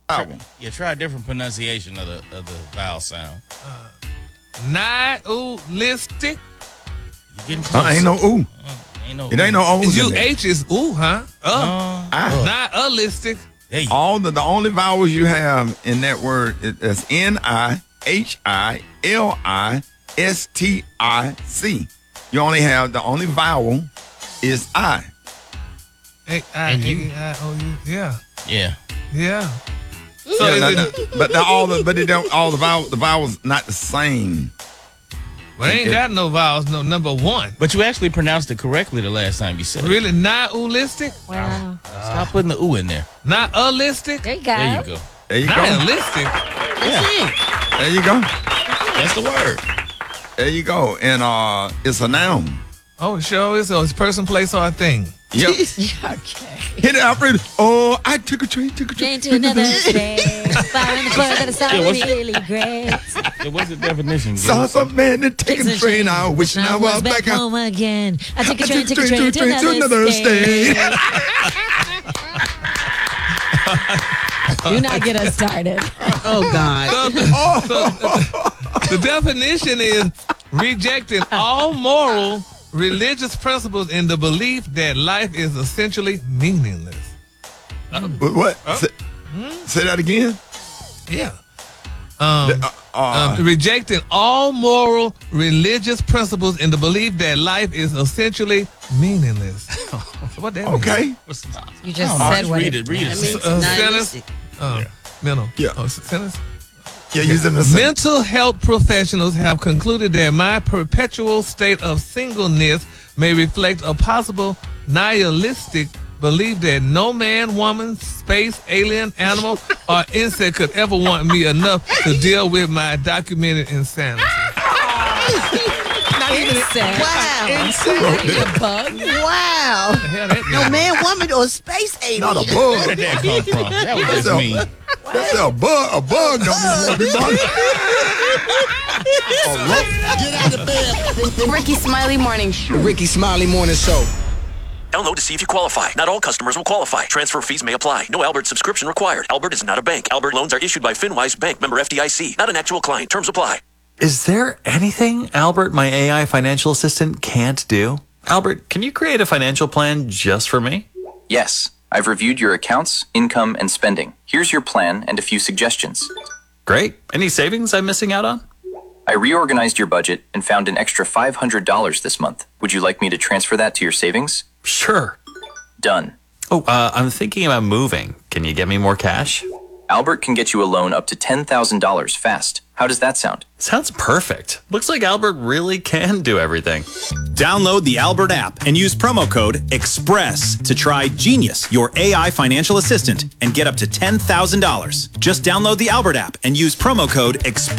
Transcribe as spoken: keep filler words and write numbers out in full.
vowel. Yeah, try a different pronunciation of the of the vowel sound. Nihilistic. You getting Uh, close. ain't no ooh. Uh, ain't no. It ain't no O's in You there. H is ooh, huh? Uh, Uh, I. nihilistic. there you go. All the the only vowels you have in that word is, is N I H I L I S T I C. You only have the only vowel is I. A I And you? A I O U. Yeah, Yeah. yeah. So Yeah, is no, it, no, but the, all the but it don't all the vowel the vowels not the same. well, they ain't got no vowels. No number one. But you actually pronounced it correctly the last time you said it. Really, nihilistic. Wow. Stop putting the ooh in there. Nihilistic. There you go. There you go. There you go. Nihilistic. Yeah. There you go. That's the word. There you go. And uh, it's a noun. Oh, it sure is. So it's person, place, or a thing. Yep. Okay. Hit it, Alfred. Oh, I took a train, took a train. Train to another state. Find the bird that is Yeah, what's- really great. Yeah, what's the definition? Saw some man that taking a train out, wishing I was back out. home again. I took a I train, took took a train, to another state. Do not get us started. Oh, God. The definition is rejecting all moral, religious principles in the belief that life is essentially meaningless. What? what? Say, say that again. Yeah. Um, Uh, uh, um, rejecting all moral, religious principles in the belief that life is essentially meaningless. What that mean? okay. What's the You just Oh, said just what read it it. Read That it. means Uh, nihilistic. Um, mental. Yeah. Oh, sentence. Yeah, using the same. Mental health professionals have concluded that my perpetual state of singleness may reflect a possible nihilistic belief that no man, woman, space, alien, animal, or insect could ever want me enough to deal with my documented insanity. Insect. Wow. A bug. Wow. The hell that No mean? man, woman, or space alien. Not a Where bug. did that come from? That was just So- me. That's a bug. A bug don't even want to be bothered. Get out of bed. Ricky Smiley Morning Show. Ricky Smiley Morning Show. Download to see if you qualify. Not all customers will qualify. Transfer fees may apply. No Albert subscription required. Albert is not a bank. Albert loans are issued by FinWise Bank, member F D I C. Not an actual client. Terms apply. Is there anything Albert, my A I financial assistant, can't do? Albert, can you create a financial plan just for me? Yes, I've reviewed your accounts, income, and spending. Here's your plan and a few suggestions. Great. Any savings I'm missing out on? I reorganized your budget and found an extra five hundred dollars this month. Would you like me to transfer that to your savings? Sure. Done. Oh, uh, I'm thinking about moving. Can you get me more cash? Albert can get you a loan up to ten thousand dollars fast. How does that sound? Sounds perfect. Looks like Albert really can do everything. Download the Albert app and use promo code EXPRESS to try Genius, your A I financial assistant, and get up to ten thousand dollars. Just download the Albert app and use promo code EXPRESS.